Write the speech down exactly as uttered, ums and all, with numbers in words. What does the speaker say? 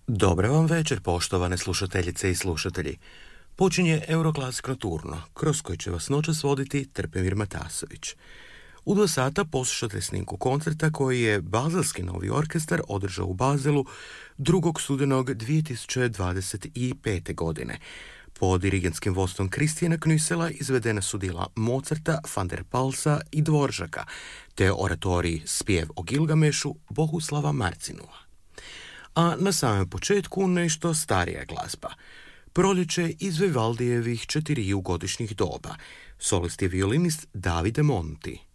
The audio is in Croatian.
Dobar vam večer, poštovane slušateljice i slušatelji. Počinje Euroklasik Noturno, kroz koji će vas noćas voditi Trpimir Matasović. U dva sata poslušate snimku koncerta koji je Bazelski novi orkestar održao u Bazelu drugog studenog dvije tisuće dvadeset pete. godine. Po dirigentskim vodstvom Kristijana Knüsela izvedena su djela Mozarta, Van der Palsa i Dvoržaka, te oratorij Spjev o Gilgamešu Bohuslava Marcinua. A na samom početku nešto starija glazba. Proljeće iz Vivaldijevih četiriju godišnjih doba. Solist je violinist Davide Monti.